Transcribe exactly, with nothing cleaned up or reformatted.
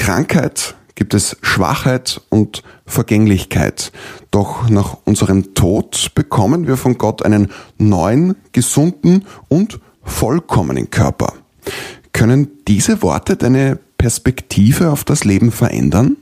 Krankheit, gibt es Schwachheit und Vergänglichkeit. Doch nach unserem Tod bekommen wir von Gott einen neuen, gesunden und vollkommenen Körper. Können diese Worte deine Perspektive auf das Leben verändern?